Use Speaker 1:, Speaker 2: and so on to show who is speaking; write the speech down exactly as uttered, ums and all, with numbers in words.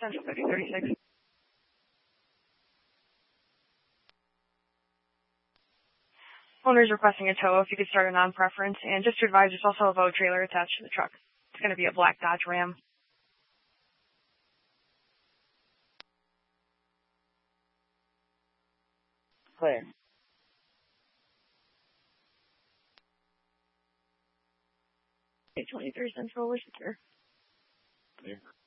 Speaker 1: Central fifty thirty-six. Owner's requesting a tow if you could start a non-preference, and just to advise, there's also a Vogue trailer attached to the truck. It's going to be a black Dodge Ram.
Speaker 2: Clear.
Speaker 1: eight twenty-three Central, we're secure.
Speaker 3: Clear.